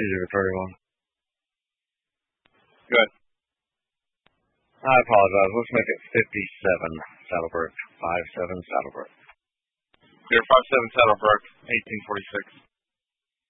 C031. Good. I apologize. Let's make it 57 Saddlebrook. 57 Saddlebrook. Clear 57 Saddlebrook, 1846.